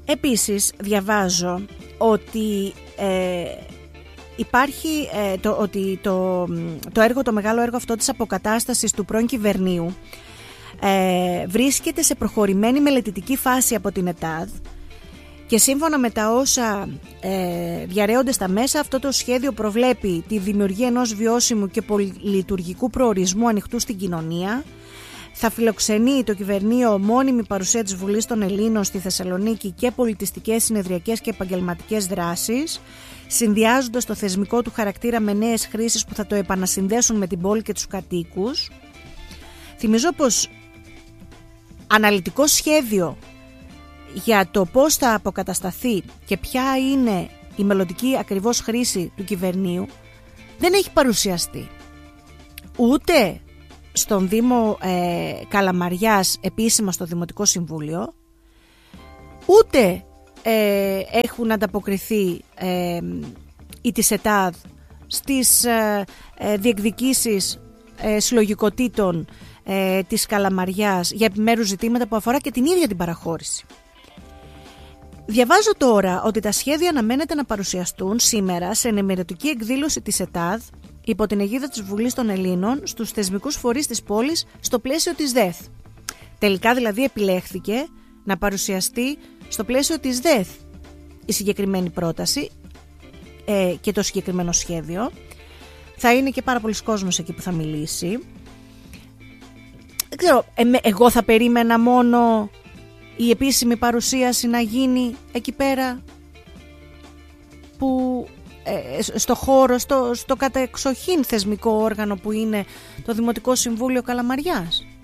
Επίσης διαβάζω ότι υπάρχει το μεγάλο έργο αυτό της αποκατάστασης του πρώην κυβερνείου βρίσκεται σε προχωρημένη μελετητική φάση από την ΕΤΑΔ και σύμφωνα με τα όσα διαρρέονται στα μέσα, αυτό το σχέδιο προβλέπει τη δημιουργία ενός βιώσιμου και πολυλειτουργικού προορισμού ανοιχτού στην κοινωνία. Θα φιλοξενεί το κυβερνείο μόνιμη παρουσία της Βουλής των Ελλήνων στη Θεσσαλονίκη και πολιτιστικές, συνεδριακές και επαγγελματικές δράσεις, συνδυάζοντας το θεσμικό του χαρακτήρα με νέες χρήσεις που θα το επανασυνδέσουν με την πόλη και τους κατοίκους. Θυμίζω πως αναλυτικό σχέδιο για το πώς θα αποκατασταθεί και ποια είναι η μελλοντική ακριβώς χρήση του κυβερνείου δεν έχει παρουσιαστεί ούτε στον Δήμο Καλαμαριάς επίσημα στο Δημοτικό Συμβούλιο, ούτε έχουν ανταποκριθεί οι της ΕΤΑΔ στις διεκδικήσεις συλλογικοτήτων της Καλαμαριάς για επιμέρους ζητήματα που αφορά και την ίδια την παραχώρηση. Διαβάζω τώρα ότι τα σχέδια αναμένεται να παρουσιαστούν σήμερα σε ενημερωτική εκδήλωση της ΕΤΑΔ υπό την αιγίδα της Βουλής των Ελλήνων στους θεσμικούς φορείς της πόλης στο πλαίσιο της ΔΕΘ. Τελικά δηλαδή επιλέχθηκε να παρουσιαστεί στο πλαίσιο της ΔΕΘ η συγκεκριμένη πρόταση και το συγκεκριμένο σχέδιο. Θα είναι και πάρα πολλοί κόσμος εκεί που θα μιλήσει. Δεν ξέρω, εγώ θα περίμενα μόνο η επίσημη παρουσίαση να γίνει εκεί πέρα που στο χώρο, στο κατεξοχήν θεσμικό όργανο που είναι το Δημοτικό Συμβούλιο Καλαμαριάς.